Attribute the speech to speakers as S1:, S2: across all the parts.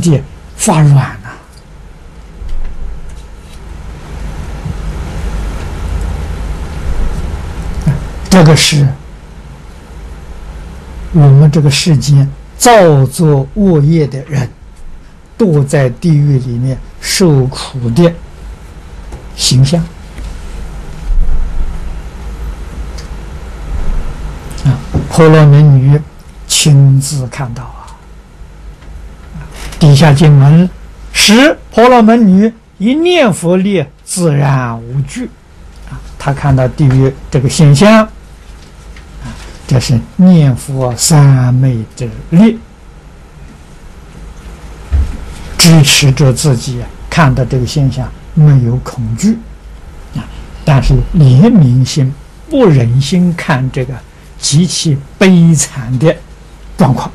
S1: 的发软呐、这个是我们这个世间造作恶业的人堕在地狱里面受苦的形象啊！婆罗门女亲自看到啊！底下经文：使婆罗门女一念佛力，自然无惧啊！她看到地狱这个现象啊，这是念佛三昧之力，支持着自己看到这个现象没有恐惧啊，但是怜悯心不忍心看这个极其悲惨的状况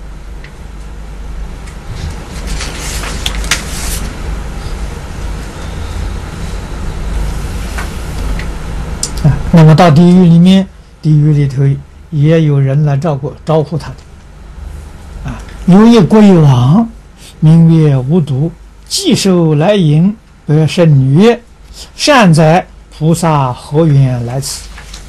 S1: 啊。那么到地狱里面，地狱里头也有人来招呼他的啊。有一鬼王名曰无毒，既受来迎，得圣女曰：善哉，菩萨何缘来此？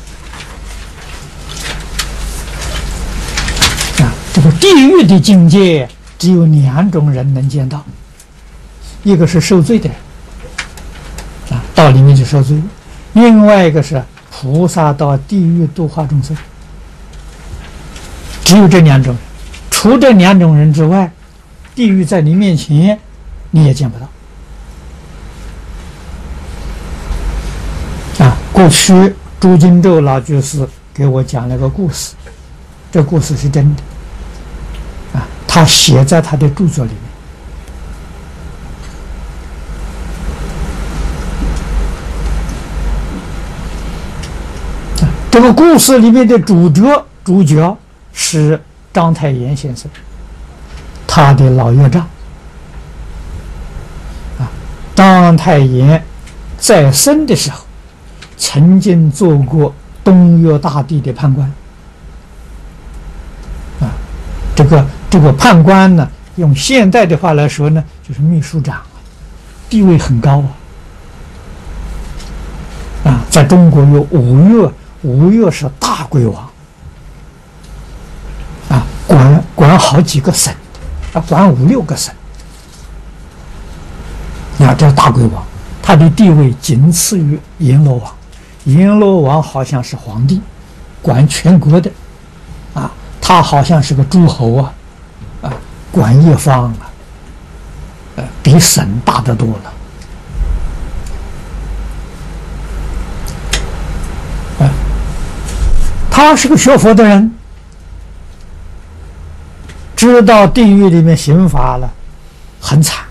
S1: 这个地狱的境界只有两种人能见到，一个是受罪的人啊，到里面去受罪；另外一个是菩萨到地狱度化众生。只有这两种人，除这两种人之外，地狱在你面前你也见不到啊。过去朱金洲老居士给我讲了个故事，这故事是真的啊，他写在他的著作里面。这个故事里面的主角是章太炎先生，他的老岳丈啊。章太炎在生的时候，曾经做过东岳大帝的判官啊。这个判官呢，用现代的话来说呢，就是秘书长，地位很高啊。在中国有五岳是大鬼王啊，管好几个省啊，管5、6个省啊，这是大鬼王，他的地位仅次于阎罗王。阎罗王好像是皇帝，管全国的啊，他好像是个诸侯啊，管一方比省大得多了。他是个学佛的人，知道地狱里面刑罚了，很惨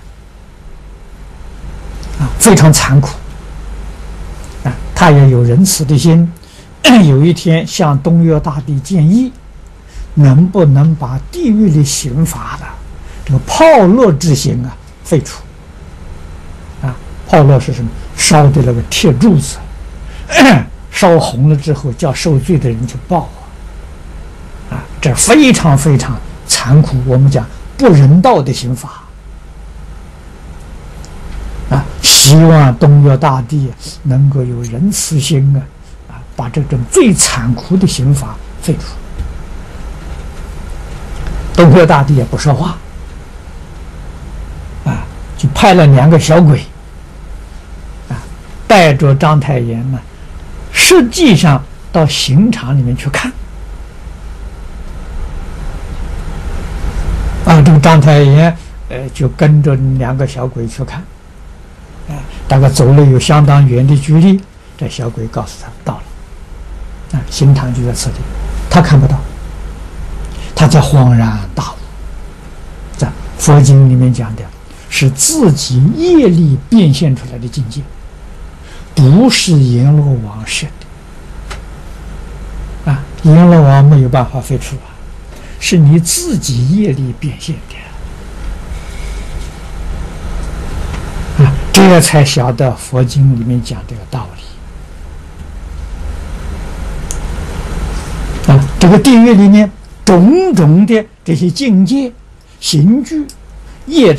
S1: 啊，非常残酷啊。他也有仁慈的心，有一天向东岳大帝建议，能不能把地狱里刑罚的这个炮烙之刑啊废除啊？炮烙是什么？烧的那个铁柱子，烧红了之后，叫受罪的人去报啊，这非常非常残酷，我们讲不人道的刑罚啊。希望东岳大帝能够有仁慈心啊，把这种最残酷的刑罚废除。东岳大帝也不说话啊，就派了2个小鬼啊，带着章太炎呢，实际上到刑场里面去看啊。这个章太炎就跟着2个小鬼去看大概走了有相当远的距离，这小鬼告诉他到了啊，刑场就在此地，他看不到，他才恍然大悟。在佛经里面讲的是自己业力变现出来的境界，不是阎罗王设的啊。阎罗王没有办法废除啊，是你自己业力变现的啊。这才晓得佛经里面讲这个道理啊。这个地狱里面种种的这些境界、刑具、业